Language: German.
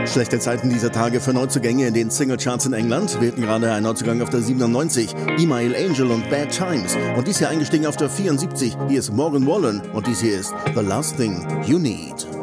Schlechte Zeiten dieser Tage für Neuzugänge in den Singlecharts in England. Wir hatten gerade einen Neuzugang auf der 97, Email Angel und Bad Times. Und dies hier eingestiegen auf der 74. Hier ist Morgan Wallen und dies hier ist The Last Thing You Need.